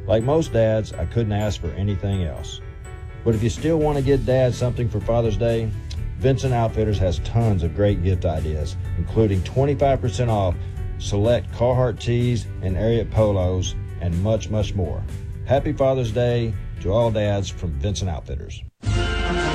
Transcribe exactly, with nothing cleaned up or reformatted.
Like most dads, I couldn't ask for anything else. But if you still want to get Dad something for Father's Day, Vincent Outfitters has tons of great gift ideas, including twenty-five percent off select Carhartt tees and Ariat polos, and much, much more. Happy Father's Day to all dads from Vincent Outfitters.